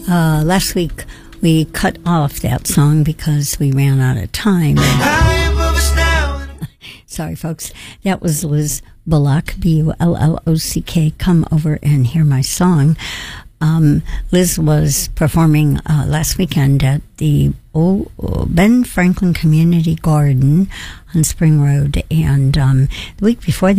Last week we cut off that song because we ran out of time. Sorry, folks. That was Liz Bullock, Bullock. Come over and hear my song. Liz was performing last weekend at the Ben Franklin Community Garden on Spring Road, and the week before that,